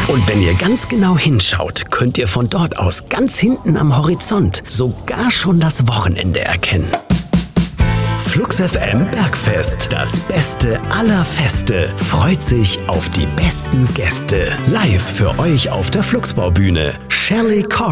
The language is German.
Und wenn ihr ganz genau hinschaut, könnt ihr von dort aus ganz hinten am Horizont sogar schon das Wochenende erkennen. Flux FM Bergfest, das Beste aller Feste, freut sich auf die besten Gäste. Live für euch auf der Fluxbaubühne, Shirley Corr